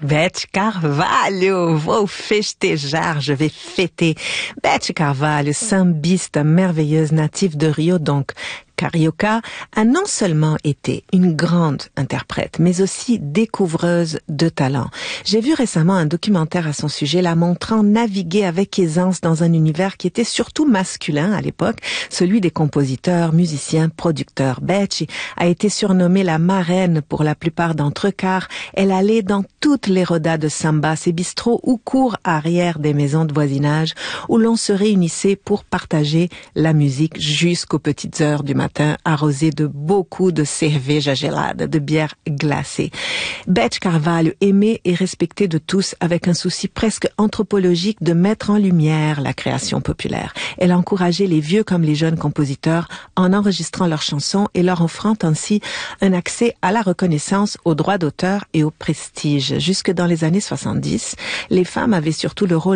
Beth Carvalho, vou festejar, je vais fêter. Beth Carvalho, sambiste merveilleuse native de Rio, donc Carioca, a non seulement été une grande interprète, mais aussi découvreuse de talent. J'ai vu récemment un documentaire à son sujet la montrant naviguer avec aisance dans un univers qui était surtout masculin à l'époque, celui des compositeurs, musiciens, producteurs. Beth a été surnommée la marraine pour la plupart d'entre eux car elle allait dans toutes les rodas de samba, ces bistrots ou cours arrière des maisons de voisinage où l'on se réunissait pour partager la musique jusqu'aux petites heures du matin, arrosé de beaucoup de cerveja gelada, de bière glacée. Beth Carvalho, aimée et respectée de tous avec un souci presque anthropologique de mettre en lumière la création populaire. Elle a encouragé les vieux comme les jeunes compositeurs en enregistrant leurs chansons et leur offrant ainsi un accès à la reconnaissance, aux droits d'auteur et au prestige. Jusque dans les années 70, les femmes avaient surtout le rôle